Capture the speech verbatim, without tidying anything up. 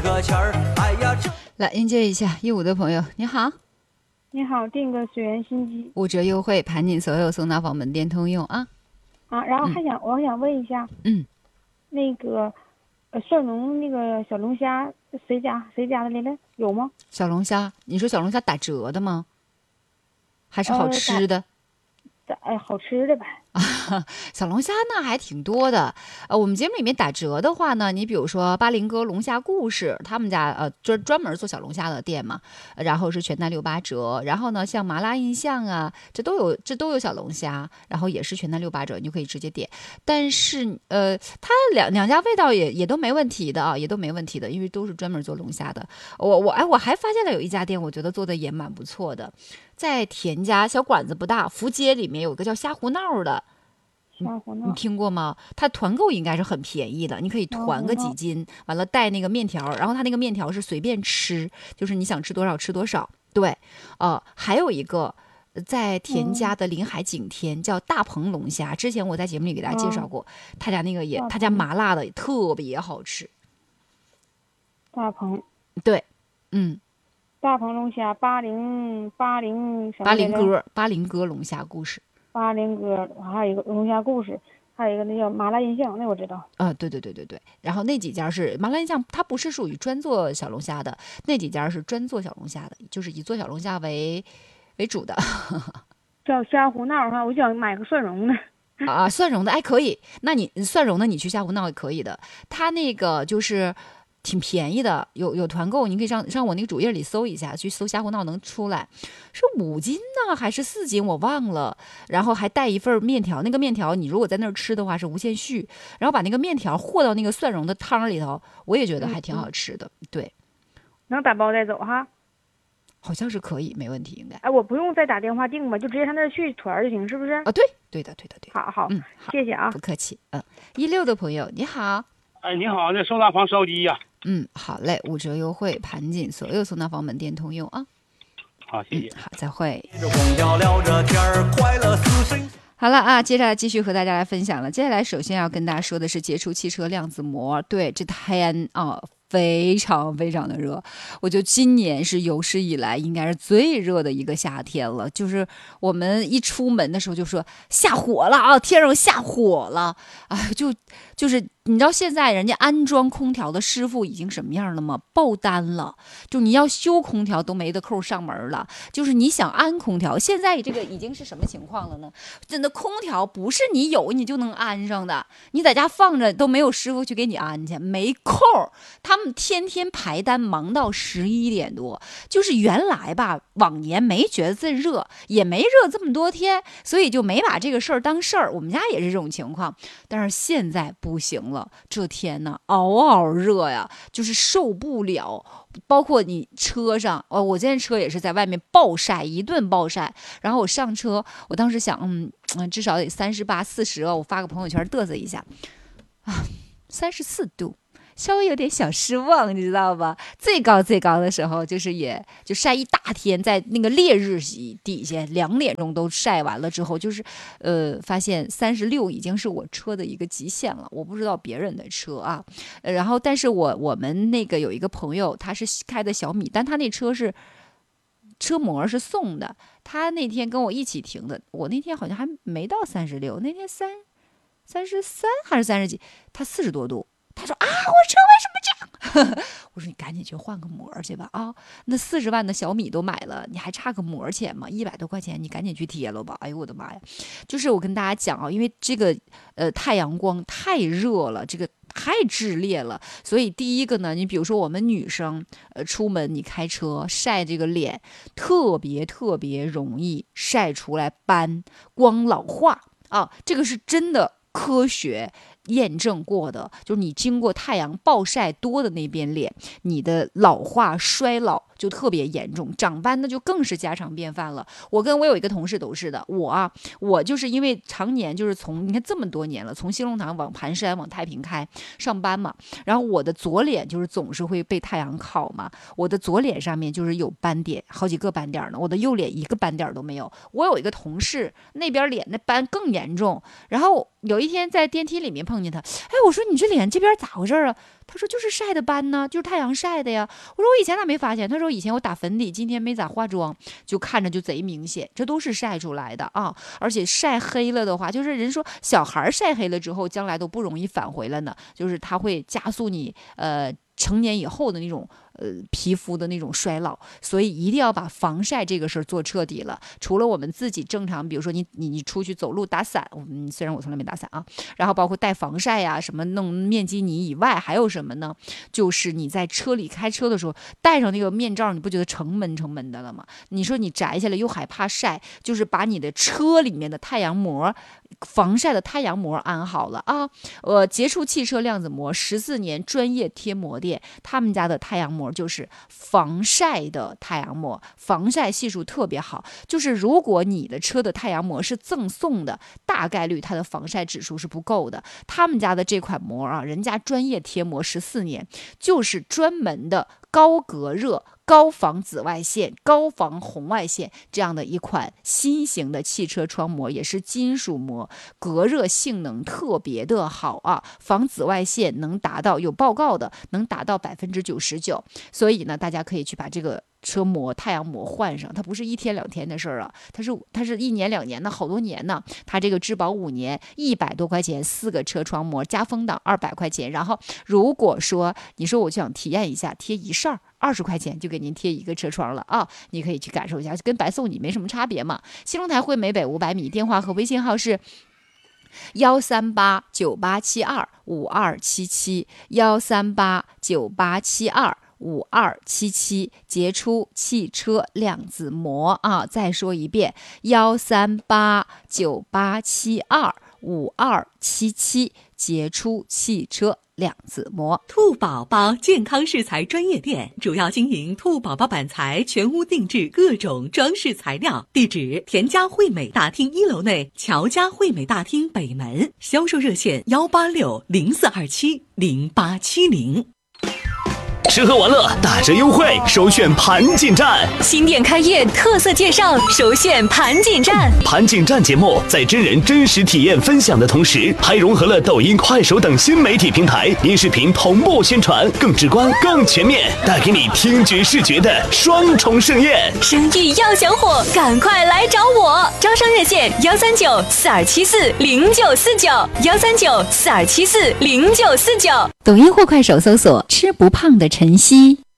来迎接一下一五的朋友，你好。 你好，订个水源新机， 五折优惠，盘锦所有送达坊门店通用啊。 啊，然后还想、嗯、我还想问一下， 嗯， 那个呃蒜蓉那个小龙虾谁家谁家的来着？有吗？ 小龙虾，你说小龙虾打折的吗？还是好吃的？ 呃，哎，好吃的呗。 小龙虾呢还挺多的，呃，我们节目里面打折的话呢，你比如说巴林哥龙虾故事，他们家呃专专门做小龙虾的店嘛，然后是全单六八折，然后呢像麻辣印象啊，这都有这都有小龙虾，然后也是全单六八折，你就可以直接点。但是呃，它两两家味道也也都没问题的啊，也都没问题的，因为都是专门做龙虾的。我我哎，我还发现了有一家店，我觉得做的也蛮不错的，在田家，小馆子不大，福街里面有个叫虾胡闹的。你听过吗？它团购应该是很便宜的，你可以团个几斤，完了带那个面条，然后它那个面条是随便吃，就是你想吃多少吃多少。对，呃，还有一个在田家的临海景天叫大鹏龙虾，之前我在节目里给大家介绍过，他家那个也，他家麻辣的特别好吃。 大鹏， 对，嗯， 大鹏龙虾八零八零八零哥八零哥龙虾故事。 八零哥，还有一个龙虾故事，还有一个那叫麻辣印象，那我知道。 啊、呃，对对对对对。然后那几家是麻辣印象，它不是属于专做小龙虾的，那几家是专做小龙虾的，就是以做小龙虾为为主的。 叫虾胡闹哈，我想买个蒜蓉的。 啊，蒜蓉的哎可以，那你蒜蓉的你去虾胡闹也可以的，它那个就是。挺便宜的，有有团购，你可以上上我那个主页里搜一下，去搜虾胡闹能出来，是五斤呢还是四斤我忘了，然后还带一份面条，那个面条你如果在那儿吃的话是无限续，然后把那个面条和到那个蒜蓉的汤里头，我也觉得还挺好吃的。嗯、对， 能打包带走哈？ 好像是可以，没问题应该。 哎，我不用再打电话订吧，就直接上那儿去团就行，是不是？ 啊，对，对的，对的，对的。 好好， 嗯，好， 谢谢啊， 不客气。嗯，一六的朋友你好。 哎，你好，那送大房烧鸡呀、啊。 嗯，好嘞，五折优惠，盘锦所有送达坊门店通用啊。 好，谢谢。 嗯、好，再会。好了啊，接下来继续和大家来分享了。接下来首先要跟大家说的是接触汽车量子膜。对，这天啊非常非常的热，我觉得今年是有史以来应该是最热的一个夏天了。就是我们一出门的时候就说下火了啊，天上下火了啊，就就是你知道现在人家安装空调的师傅已经什么样了吗？爆单了，就你要修空调都没得空上门了。就是你想安空调，现在这个已经是什么情况了呢？真的空调不是你有你就能安上的，你在家放着都没有师傅去给你安去，没空。他们天天排单忙到十一点多，就是原来吧，往年没觉得这热，也没热这么多天，所以就没把这个事儿当事儿。我们家也是这种情况，但是现在不行了，这天呢嗷嗷热呀，就是受不了。包括你车上，哦，我今天车也是在外面暴晒，一顿暴晒。然后我上车，我当时想，嗯，至少得三十八、四十，我发个朋友圈嘚瑟一下，啊，三十四度。稍微有点小失望，你知道吧？最高最高的时候，就是也就晒一大天，在那个烈日底下，两点钟都晒完了之后，就是呃，发现三十六已经是我车的一个极限了。我不知道别人的车啊，呃、然后但是我我们那个有一个朋友，他是开的小米，但他那车是车模是送的，他那天跟我一起停的，我那天好像还没到三十六，那天三三十三还是三十几，他四十多度。他说啊，我车为什么这样？我说你赶紧去换个膜去吧啊！那四十万的小米都买了，你还差个膜钱吗？一百多块钱，你赶紧去贴了吧！哎呦我的妈呀！就是我跟大家讲啊，因为这个呃太阳光太热了，这个太炽烈了，所以第一个呢，你比如说我们女生呃出门你开车晒这个脸，特别特别容易晒出来斑、光老化啊，这个是真的科学验证过的，就是你经过太阳暴晒多的那边脸，你的老化衰老就特别严重，长斑那就更是家常便饭了。我跟我有一个同事都是的，我啊，我就是因为常年就是从你看这么多年了，从新龙塘往盘山往太平开上班嘛，然后我的左脸就是总是会被太阳烤嘛，我的左脸上面就是有斑点，好几个斑点呢，我的右脸一个斑点都没有。我有一个同事那边脸那斑更严重，然后有一天在电梯里面碰见他，哎，我说你这脸这边咋回事啊？他说就是晒的斑呢，就是太阳晒的呀。我说我以前咋没发现？他说以前我打粉底，今天没咋化妆，就看着就贼明显，这都是晒出来的啊。而且晒黑了的话，就是人说小孩晒黑了之后，将来都不容易返回了呢，就是它会加速你呃成年以后的那种呃皮肤的那种衰老，所以一定要把防晒这个事儿做彻底了。除了我们自己正常，比如说你你你出去走路打伞，嗯，虽然我从来没打伞啊，然后包括带防晒呀、啊，什么弄面基尼以外，还有什么呢？就是你在车里开车的时候戴上那个面罩，你不觉得成闷成闷的了吗？你说你摘下来又害怕晒，就是把你的车里面的太阳膜、防晒的太阳膜安好了啊。呃，杰出汽车量子膜十四年专业贴膜店，他们家的太阳膜就是防晒的太阳膜，防晒系数特别好。就是如果你的车的太阳膜是赠送的，大概率它的防晒指数是不够的。他们家的这款膜啊，人家专业贴膜十四年，就是专门的高隔热、高防紫外线、高防红外线这样的一款新型的汽车窗膜，也是金属膜，隔热性能特别的好啊，防紫外线能达到，有报告的能达到百分之九十九，所以呢，大家可以去把这个车膜、太阳膜换上，它不是一天两天的事儿啊，它是它是一年两年的，好多年呢。它这个质保五年，一百多块钱四个车窗膜，加风挡二百块钱。然后如果说你说我就想体验一下，贴一扇二十块钱就给您贴一个车窗了啊，你可以去感受一下，跟白送你没什么差别嘛。新龙台汇美北五百米，电话和微信号是幺三八九八七二五二七七幺三八九八七二。五二七七杰出汽车量子膜啊，再说一遍，幺三八九八七二五二七七杰出汽车量子膜。 兔宝宝健康饰材专业店主要经营兔宝宝板材全屋定制各种装饰材料，地址田家惠美大厅一楼内乔家惠美大厅北门，销售热线幺八六零四二七零八七零。 吃喝玩乐打折优惠，首选盘锦站。 新店开业特色介绍，首选盘锦站。 盘锦站节目在真人真实体验分享的同时，还融合了抖音、快手等新媒体平台，音视频同步宣传，更直观、更全面，带给你听觉视觉的双重盛宴。 生意要想火，赶快来找我！招商热线幺三九四二七四零九四九幺三九四二七四零九四九。 抖音或快手搜索“吃不胖的晨曦”。